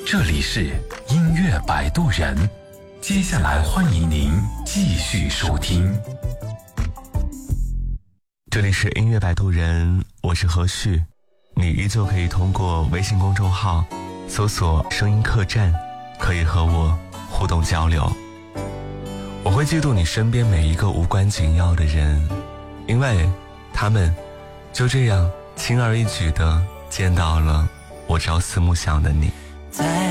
这里是音乐摆渡人，接下来欢迎您继续收听。 这里是音乐摆渡人，我是何旭，你依旧可以通过微信公众号搜索声音客栈，可以和我互动交流。我会记住你身边每一个无关紧要的人，因为他们就这样轻而易举地见到了我朝思暮想的你。